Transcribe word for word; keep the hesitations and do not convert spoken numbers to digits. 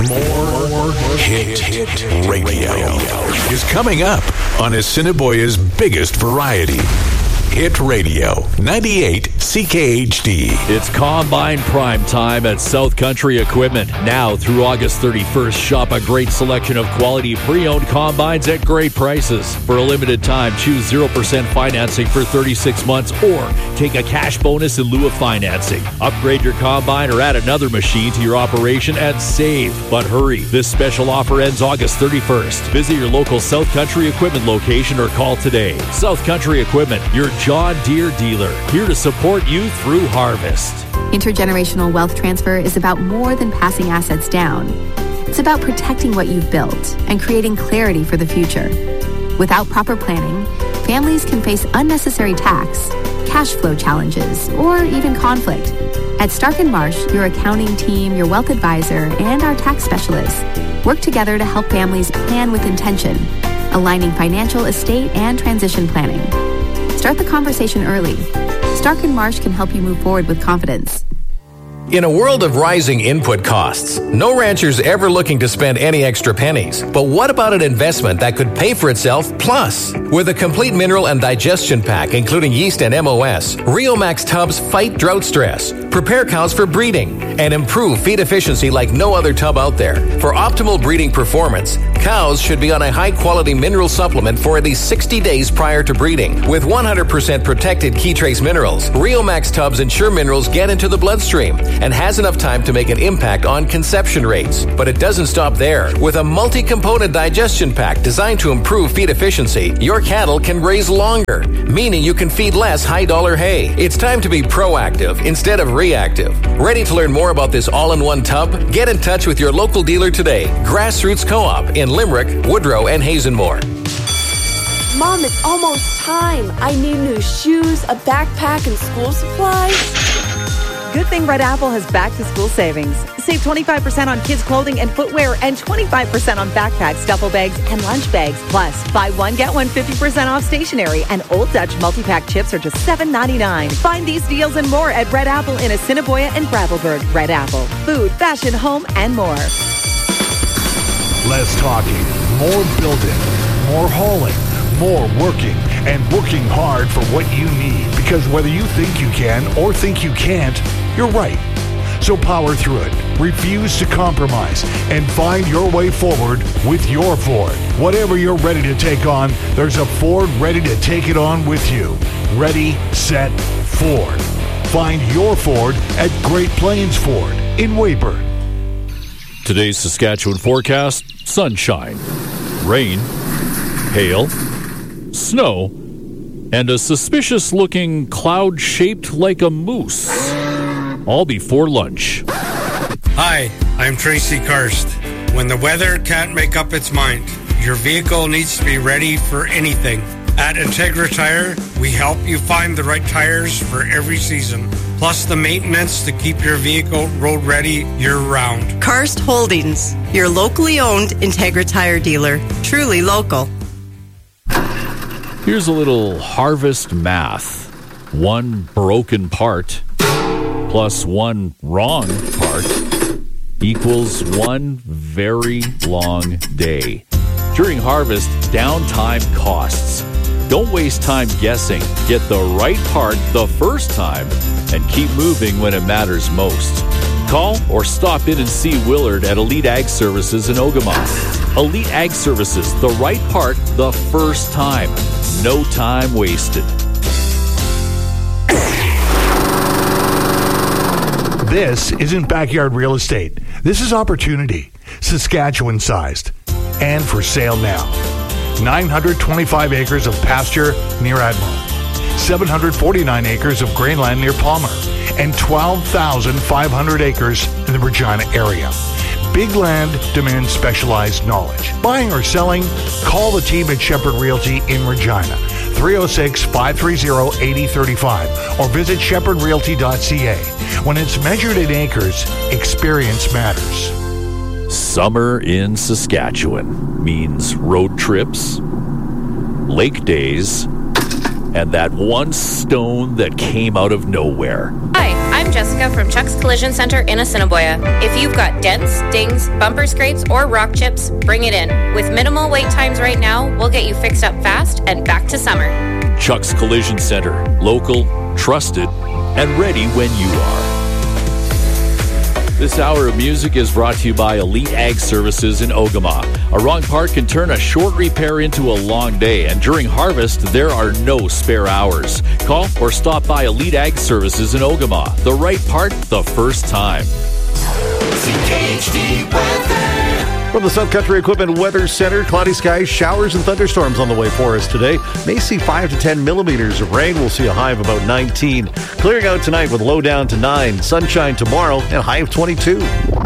More Hit, hit Radio is coming up on Assiniboia's biggest variety. Hit Radio, ninety-eight C K H D. It's Combine Prime Time at South Country Equipment. Now through August thirty-first, shop a great selection of quality pre-owned combines at great prices. For a limited time, choose zero percent financing for thirty-six months or take a cash bonus in lieu of financing. Upgrade your combine or add another machine to your operation and save. But hurry, this special offer ends August thirty-first. Visit your local South Country Equipment location or call today. South Country Equipment, your John Deere dealer, here to support you through harvest. Intergenerational wealth transfer is about more than passing assets down. It's about protecting what you've built and creating clarity for the future. Without proper planning, families can face unnecessary tax, cash flow challenges, or even conflict. At Stark and Marsh, your accounting team, your wealth advisor, and our tax specialists work together to help families plan with intention, aligning financial, estate, and transition planning. Start the conversation early. Stark and Marsh can help you move forward with confidence. In a world of rising input costs, no rancher's ever looking to spend any extra pennies. But what about an investment that could pay for itself plus? With a complete mineral and digestion pack, including yeast and M O S, Riomax tubs fight drought stress, prepare cows for breeding, and improve feed efficiency like no other tub out there. For optimal breeding performance, cows should be on a high-quality mineral supplement for at least sixty days prior to breeding. With one hundred percent protected key trace minerals, Riomax tubs ensure minerals get into the bloodstream and has enough time to make an impact on conception rates. But it doesn't stop there. With a multi-component digestion pack designed to improve feed efficiency, your cattle can graze longer, meaning you can feed less high-dollar hay. It's time to be proactive instead of reactive. Ready to learn more about this all-in-one tub? Get in touch with your local dealer today. Grassroots Co-op in Limerick, Woodrow, and Hazenmore. Mom, it's almost time. I need new shoes, a backpack, and school supplies. Good thing Red Apple has back-to-school savings. Save twenty-five percent on kids' clothing and footwear and twenty-five percent on backpacks, duffel bags, and lunch bags. Plus, buy one, get one fifty percent off stationery, and Old Dutch multi-pack chips are just seven ninety-nine. Find these deals and more at Red Apple in Assiniboia and Gravelbourg. Red Apple. Food, fashion, home, and more. Less talking, more building, more hauling, more working, and working hard for what you need. Because whether you think you can or think you can't, you're right. So power through it, refuse to compromise, and find your way forward with your Ford. Whatever you're ready to take on, there's a Ford ready to take it on with you. Ready, set, Ford. Find your Ford at Great Plains Ford in Weyburn. Today's Saskatchewan forecast: sunshine, rain, hail, snow, and a suspicious-looking cloud shaped like a moose. All before lunch. Hi, I'm Tracy Karst. When the weather can't make up its mind, your vehicle needs to be ready for anything. At Integra Tire, we help you find the right tires for every season, plus the maintenance to keep your vehicle road ready year-round. Karst Holdings, your locally owned Integra Tire dealer. Truly local. Here's a little harvest math. One broken part plus one wrong part equals one very long day. During harvest, downtime costs. Don't waste time guessing. Get the right part the first time and keep moving when it matters most. Call or stop in and see Willard at Elite Ag Services in Ogama. Elite Ag Services, the right part the first time. No time wasted. This isn't backyard real estate. This is opportunity, Saskatchewan-sized, and for sale now. nine hundred twenty-five acres of pasture near Admiral, seven hundred forty-nine acres of grainland near Palmer, and twelve thousand five hundred acres in the Regina area. Big land demands specialized knowledge. Buying or selling? Call the team at Shepherd Realty in Regina, three oh six, five three oh, eight oh three five, or visit shepherd realty dot c a. When it's measured in acres, experience matters. Summer in Saskatchewan means road trips, lake days, and that one stone that came out of nowhere. Hi, I'm Jessica from Chuck's Collision Center in Assiniboia. If you've got dents, dings, bumper scrapes, or rock chips, bring it in. With minimal wait times right now, we'll get you fixed up fast and back to summer. Chuck's Collision Center. Local, trusted, and ready when you are. This hour of music is brought to you by Elite Ag Services in Ogama. A wrong part can turn a short repair into a long day, and during harvest, there are no spare hours. Call or stop by Elite Ag Services in Ogama. The right part, the first time. C K H D weather. From the South Country Equipment Weather Center, cloudy skies, showers, and thunderstorms on the way for us today. May see five to ten millimeters of rain. We'll see a high of about nineteen. Clearing out tonight with low down to nine. Sunshine tomorrow and high of twenty-two.